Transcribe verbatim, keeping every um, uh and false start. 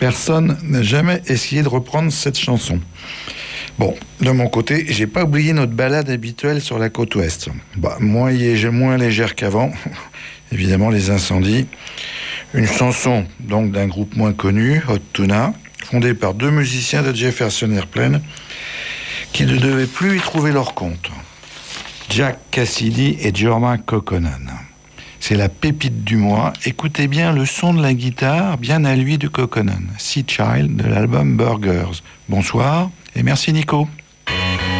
Personne n'a jamais essayé de reprendre cette chanson. Bon, de mon côté, j'ai pas oublié notre balade habituelle sur la côte ouest. Bah, moins, moins légère qu'avant, évidemment les incendies. Une chanson donc d'un groupe moins connu, Hot Tuna, fondé par deux musiciens de Jefferson Airplane, qui ne devaient plus y trouver leur compte. Jack Cassidy et Jorma Kaukonen. C'est la pépite du mois. Écoutez bien le son de la guitare, bien à lui de Kaukonen. Sea Child de l'album Burgers. Bonsoir et merci Nico.